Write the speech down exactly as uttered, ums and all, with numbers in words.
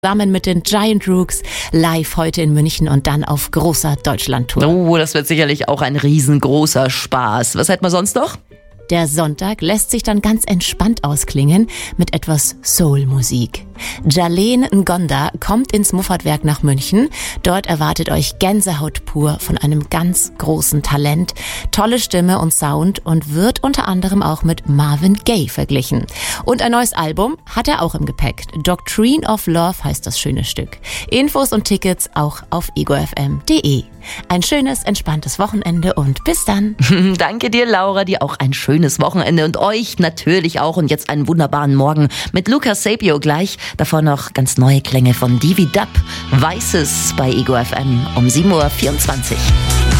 Zusammen mit den Giant Rooks live heute in München und dann auf großer Deutschland-Tour. Oh, das wird sicherlich auch ein riesengroßer Spaß. Was hätten wir sonst noch? Der Sonntag lässt sich dann ganz entspannt ausklingen mit etwas Soul-Musik. Jalen Ngonda kommt ins Muffatwerk nach München. Dort erwartet euch Gänsehaut pur von einem ganz großen Talent, tolle Stimme und Sound und wird unter anderem auch mit Marvin Gaye verglichen. Und ein neues Album hat er auch im Gepäck. Doctrine of Love heißt das schöne Stück. Infos und Tickets auch auf ego f m punkt d e. Ein schönes, entspanntes Wochenende und bis dann. Danke dir, Laura, dir auch ein schönes Wochenende und euch natürlich auch. Und jetzt einen wunderbaren Morgen mit Lukas Sapio gleich. Davor noch ganz neue Klänge von Divi Dub. Weißes bei Ego F M um sieben Uhr vierundzwanzig.